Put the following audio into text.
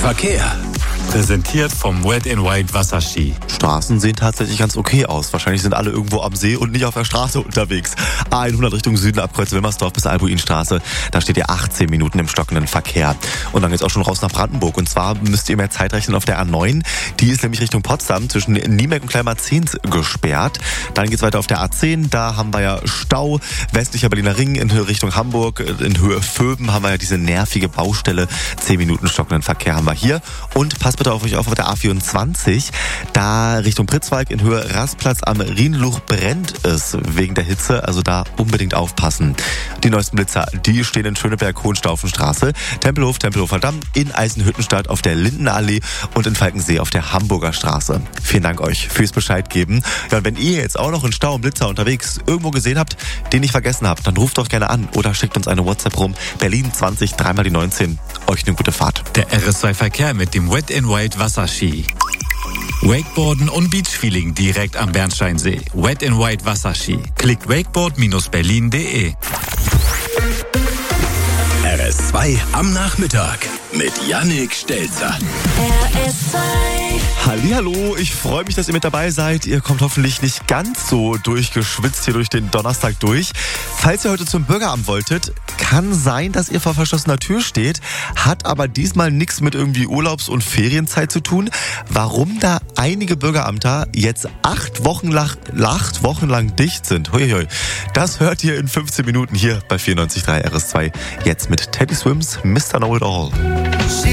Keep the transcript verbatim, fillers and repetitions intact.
Verkehr. Präsentiert vom Wet n Wild Wasserski. Straßen sehen tatsächlich ganz okay aus. Wahrscheinlich sind alle irgendwo am See und nicht auf der Straße unterwegs. A hundert Richtung Süden ab Kreuz Wilmersdorf bis Albuinstraße. Da steht ihr achtzehn Minuten im stockenden Verkehr. Und dann geht's auch schon raus nach Brandenburg. Und zwar müsst ihr mehr Zeit rechnen auf der A neun. Die ist nämlich Richtung Potsdam zwischen Niemek und Kleinmarzehns gesperrt. Dann geht's weiter auf der A zehn. Da haben wir ja Stau. Westlicher Berliner Ring in Höhe Richtung Hamburg. In Höhe Vöben haben wir ja diese nervige Baustelle. zehn Minuten stockenden Verkehr haben wir hier. Und passt bitte auf euch auf auf der A vierundzwanzig. Da Richtung Pritzwalk in Höhe Rastplatz am Rienluch brennt es wegen der Hitze. Also da unbedingt aufpassen. Die neuesten Blitzer, die stehen in Schöneberg, Hohenstaufenstraße, Tempelhof, Tempelhofer Damm, in Eisenhüttenstadt auf der Lindenallee und in Falkensee auf der Hamburger Straße. Vielen Dank euch fürs Bescheid geben. Ja, und wenn ihr jetzt auch noch einen Stau und Blitzer unterwegs irgendwo gesehen habt, den ich vergessen habt, dann ruft doch gerne an oder schickt uns eine WhatsApp rum. Berlin zwanzig, dreimal die neunzehn. Euch eine gute Fahrt. Der R S zwei Verkehr mit dem Wet n Wild Wasserski. Wakeboarden und Beachfeeling direkt am Bernsteinsee. Wet n Wild Wasserski. Klickt wakeboard Berlin punkt de. R S zwei am Nachmittag mit Yannick Stelzer. R S zwei. Hallihallo, ich freue mich, dass ihr mit dabei seid. Ihr kommt hoffentlich nicht ganz so durchgeschwitzt hier durch den Donnerstag durch. Falls ihr heute zum Bürgeramt wolltet, kann sein, dass ihr vor verschlossener Tür steht, hat aber diesmal nichts mit irgendwie Urlaubs- und Ferienzeit zu tun. Warum da einige Bürgeramter jetzt acht Wochen lang, acht Wochen lang dicht sind, huiuiui, das hört ihr in fünfzehn Minuten hier bei vierundneunzig Komma drei R S zwei. Jetzt mit Teddy Swims, Mister Know It All.